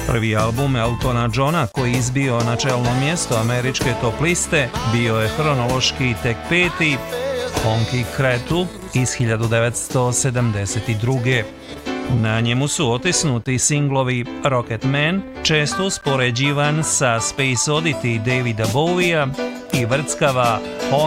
Prvi album Eltona Johna koji izbio na čelno mjesto američke top liste bio je hronološki tek peti, Honky Kretu iz 1972. Na njemu su otisnuti singlovi Rocket Man, često uspoređivan sa Space Oddity Davida Bowiea, i vrckava